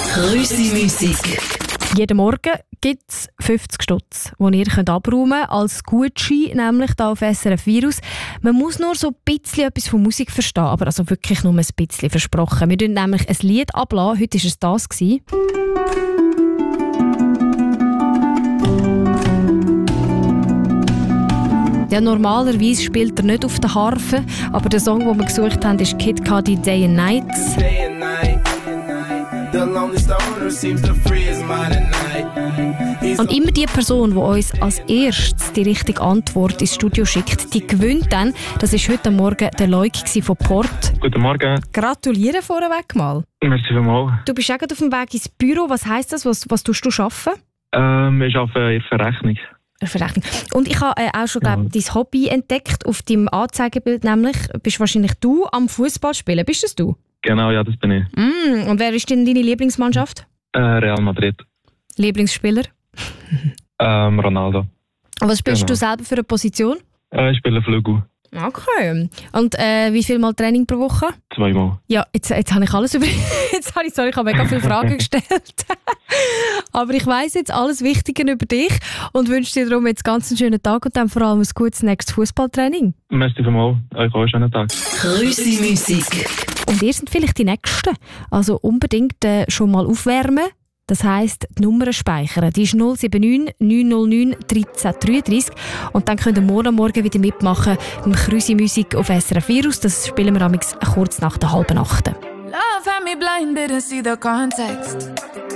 Grüßi-Musik. Jeden Morgen gibt es 50 Stutz, die ihr abräumen könnt, als Gutschein, nämlich hier auf SRF Virus. Man muss nur so ein bisschen etwas von Musik verstehen, aber also wirklich nur ein bisschen, versprochen. Wir tun nämlich ein Lied ablassen. Heute war es das. Ja, normalerweise spielt er nicht auf der Harfe, aber der Song, den wir gesucht haben, ist Kid Cudi Day and Night. Und immer die Person, die uns als erstes die richtige Antwort ins Studio schickt, die gewinnt dann. Das war heute Morgen der Leuk von Port. Guten Morgen. Gratuliere vorweg mal. Merci vielmals. Du bist auch auf dem Weg ins Büro. Was heisst das? Was tust du arbeiten? Ich arbeite in Verrechnung. Verrechnung. Und ich habe auch schon dein Hobby entdeckt auf deinem Anzeigebild, nämlich bist wahrscheinlich du am Fußball spielen. Bist das du? Genau, ja, das bin ich. Und wer ist denn deine Lieblingsmannschaft? Real Madrid. Lieblingsspieler? Ronaldo. Und was spielst du selber für eine Position? Ich spiele Flügel. Okay. Und wie viel Mal Training pro Woche? 2 Mal. Ja, jetzt habe ich alles ich habe mega viele Fragen gestellt. Aber ich weiss jetzt alles Wichtige über dich und wünsche dir darum jetzt ganz einen schönen Tag und dann vor allem ein gutes nächstes Fußballtraining. Merci vielmals. Euch auch einen schönen Tag. Grüßi-Musik. Und ihr sind vielleicht die Nächsten. Also unbedingt schon mal aufwärmen. Das heisst, die Nummer speichern. Die ist 079 909 1333. Und dann könnt ihr morgen wieder mitmachen im Grüßi-Musik auf SRF Virus. Das spielen wir kurz nach der 7:30. Love had me blind, didn't see the context.